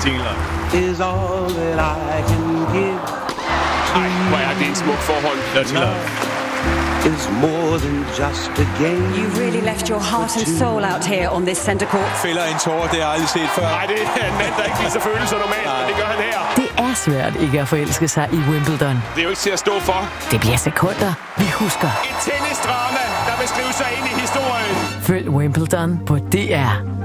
is all that I can give. Ej, hvor er det en smuk forhold. Dirty Love is more than just a game. You really left your heart and soul out here on this center court. Fælder en tår, det har jeg aldrig set før. Nej, det er en mand, der ikke viser følelser normalt, men det gør han her. Det er svært ikke at forelske sig i Wimbledon. Det er jo ikke til at stå for. Det bliver sekunder, vi husker. Et tennisdrama, der vil skrive sig ind i historien. Følg Wimbledon på DR.